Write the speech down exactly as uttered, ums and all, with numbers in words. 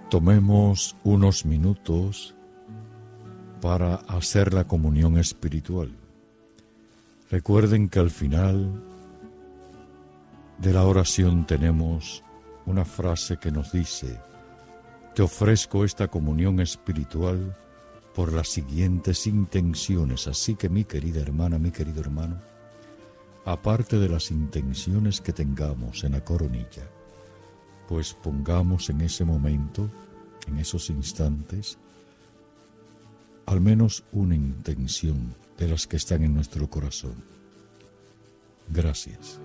Tomemos unos minutos para hacer la comunión espiritual. Recuerden que al final de la oración tenemos una frase que nos dice: te ofrezco esta comunión espiritual por las siguientes intenciones. Así que, mi querida hermana, mi querido hermano, aparte de las intenciones que tengamos en la coronilla, pues pongamos en ese momento, en esos instantes, al menos una intención de las que están en nuestro corazón. Gracias.